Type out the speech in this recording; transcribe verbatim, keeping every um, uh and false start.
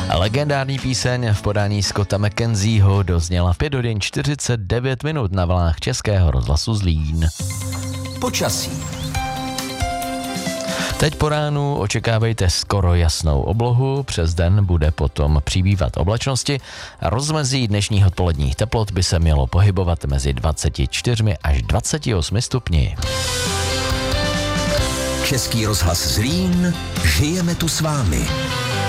Legendární píseň v podání Scotta McKenzieho dozněla v pět hodin čtyřicet devět minut na vlnách Českého rozhlasu Zlín. Počasí. Teď po ránu očekávejte skoro jasnou oblohu, přes den bude potom přibývat oblačnosti a rozmezí dnešních odpoledních teplot by se mělo pohybovat mezi dvacet čtyři až dvacet osm stupni. Český rozhlas Zlín, žijeme tu s vámi.